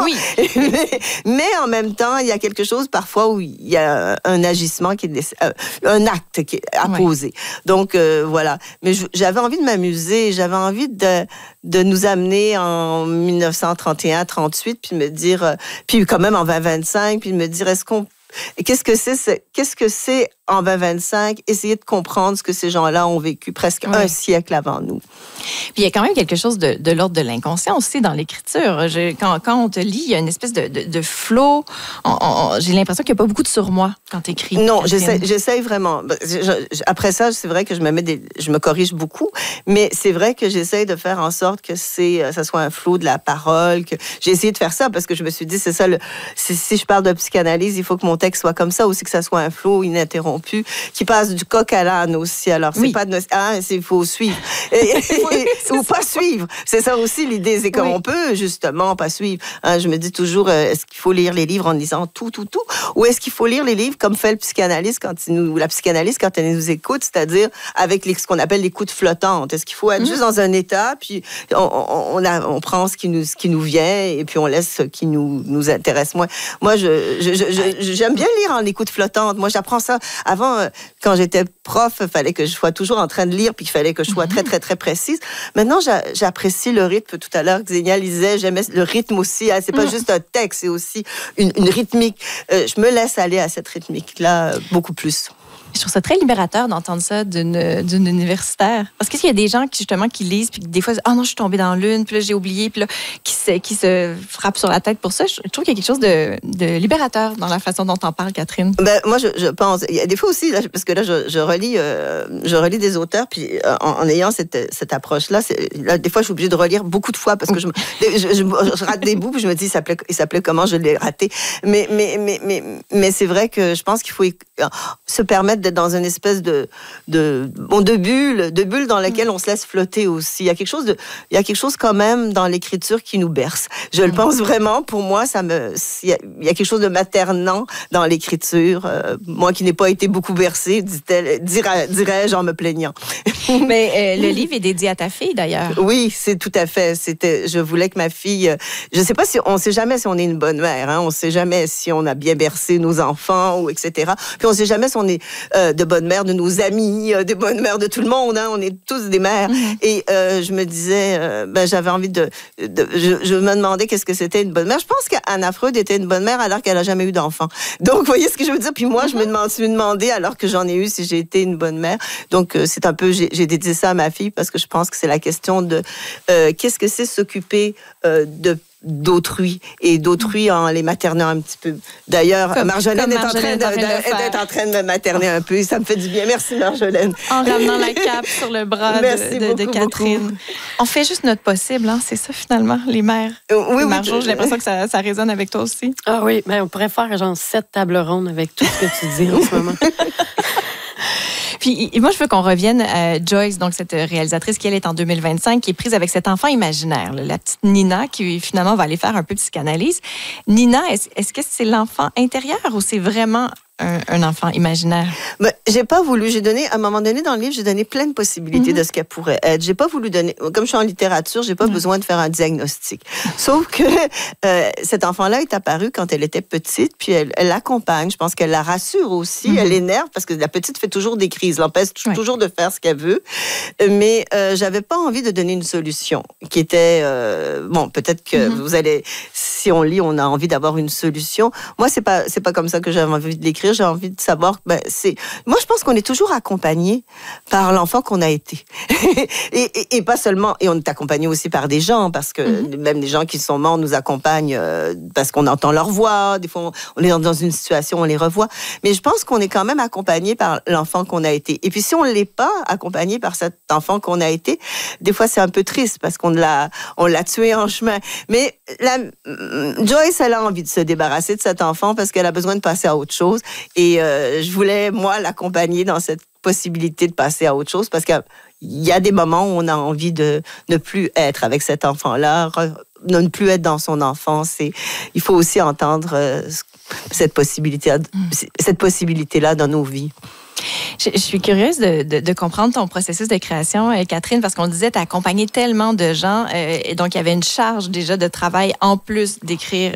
Oui. mais en même temps, il y a quelque chose parfois où il y a un agissement un acte qui est à poser. Donc, voilà. Mais j'avais envie de m'amuser, j'avais envie de nous amener en 1931-38, puis me dire, puis quand même en 2025, puis me dire, qu'est-ce que c'est en 2025, essayer de comprendre ce que ces gens-là ont vécu presque un siècle avant nous. Puis il y a quand même quelque chose de l'ordre de l'inconscient aussi dans l'écriture. Quand on te lit, il y a une espèce de flow. J'ai l'impression qu'il n'y a pas beaucoup de surmoi quand tu écris. Non, j'essaie vraiment. Après ça, c'est vrai que je me corrige beaucoup, mais c'est vrai que j'essaie de faire en sorte que ça soit un flow de la parole. Que j'ai essayé de faire ça parce que je me suis dit, c'est ça. Si je parle de psychanalyse, il faut que mon texte soit comme ça aussi, que ça soit un flow ininterrompu, qui passe du coq à l'âne aussi. Alors, c'est pas il faut suivre. Ou pas suivre. C'est ça aussi l'idée, c'est qu'on peut justement pas suivre. Je me dis toujours, est-ce qu'il faut lire les livres en lisant tout, ou est-ce qu'il faut lire les livres comme fait le psychanalyste la psychanalyste quand elle nous écoute, c'est-à-dire avec ce qu'on appelle l'écoute flottante. Est-ce qu'il faut être juste dans un état, puis on prend ce qui nous vient, et puis on laisse ce qui nous intéresse moins. Moi, j'aime bien lire en écoute flottante. Moi, j'apprends ça. Avant, quand j'étais prof, il fallait que je sois toujours en train de lire, puis il fallait que je sois très, très, très précise. Maintenant, j'apprécie le rythme. Tout à l'heure, Xenia lisait, j'aimais le rythme aussi. C'est pas juste un texte, c'est aussi une rythmique. Je me laisse aller à cette rythmique-là beaucoup plus. Je trouve ça très libérateur d'entendre ça d'une universitaire. Parce qu'il y a des gens qui lisent, puis des fois, non, je suis tombée dans l'une, puis là, j'ai oublié, puis là, qui se frappent sur la tête pour ça. Je trouve qu'il y a quelque chose de libérateur dans la façon dont t'en parles, Catherine. Moi, je pense. Il y a des fois aussi, là, parce que là, je relis des auteurs, puis en ayant cette approche-là, là, des fois, je suis obligée de relire beaucoup de fois, parce que je rate des bouts, puis je me dis, il s'appelait comment je l'ai raté. Mais c'est vrai que je pense qu'il faut se permettre d'être dans une espèce de bulle dans laquelle on se laisse flotter aussi. Il y a quelque chose quand même dans l'écriture qui nous berce. Je le pense vraiment. Pour moi, il y a quelque chose de maternant dans l'écriture. Moi qui n'ai pas été beaucoup bercée, dirais-je en me plaignant. Mais le livre est dédié à ta fille, d'ailleurs. Oui, c'est tout à fait. Je voulais que ma fille... Je sais pas on sait jamais si on est une bonne mère. On sait jamais si on a bien bercé nos enfants, ou etc. Puis on sait jamais si on est de bonnes mères de nos amis, de bonnes mères de tout le monde. On est tous des mères. Et je me disais, j'avais envie je me demandais qu'est-ce que c'était une bonne mère. Je pense qu'Anna Freud était une bonne mère alors qu'elle n'a jamais eu d'enfant. Donc, vous voyez ce que je veux dire? Puis moi, je me demandais, alors que j'en ai eu, si j'ai été une bonne mère. Donc, c'est un peu, j'ai dédié ça à ma fille parce que je pense que c'est la question de qu'est-ce que c'est s'occuper d'autrui et d'autrui en les maternant un petit peu. D'ailleurs, Marjolaine est en train de me materner un peu. Ça me fait du bien. Merci, Marjolaine. En ramenant la cape sur le bras de Catherine. Beaucoup. On fait juste notre possible, hein? C'est ça, finalement, les mères. Oui, Marjo, j'ai l'impression que ça résonne avec toi aussi. Ah oui, on pourrait faire genre 7 tables rondes avec tout ce que tu dis en ce moment. Puis moi, je veux qu'on revienne à Joyce, donc cette réalisatrice qui, elle, est en 2025, qui est prise avec cet enfant imaginaire, la petite Nina, qui finalement va aller faire un peu de psychanalyse. Nina, est-ce que c'est l'enfant intérieur ou c'est vraiment un enfant imaginaire? J'ai pas voulu. À un moment donné dans le livre, j'ai donné plein de possibilités de ce qu'elle pourrait être. J'ai pas voulu donner. Comme je suis en littérature, j'ai pas besoin de faire un diagnostic. Sauf que cet enfant-là est apparu quand elle était petite, puis elle l'accompagne. Je pense qu'elle la rassure aussi. Elle l'énerve parce que la petite fait toujours des crises, l'empêche toujours de faire ce qu'elle veut. Mais j'avais pas envie de donner une solution qui était peut-être que vous allez, si on lit, on a envie d'avoir une solution. Moi, c'est pas comme ça que j'avais envie de l'écrire. J'ai envie de savoir, moi, je pense qu'on est toujours accompagné par l'enfant qu'on a été. et pas seulement, et on est accompagné aussi par des gens, parce que même les gens qui sont morts nous accompagnent parce qu'on entend leur voix. Des fois, on est dans une situation, on les revoit. Mais je pense qu'on est quand même accompagné par l'enfant qu'on a été. Et puis, si on ne l'est pas accompagné par cet enfant qu'on a été, des fois, c'est un peu triste parce qu'on l'a tué en chemin. Mais Joyce, elle a envie de se débarrasser de cet enfant parce qu'elle a besoin de passer à autre chose. Et je voulais, moi, l'accompagner dans cette possibilité de passer à autre chose parce qu'il y a des moments où on a envie de ne plus être avec cet enfant-là, de ne plus être dans son enfance. Et il faut aussi entendre cette possibilité-là dans nos vies. Je suis curieuse de comprendre ton processus de création, Catherine, parce qu'on disait, tu as accompagné tellement de gens, et donc il y avait une charge déjà de travail en plus d'écrire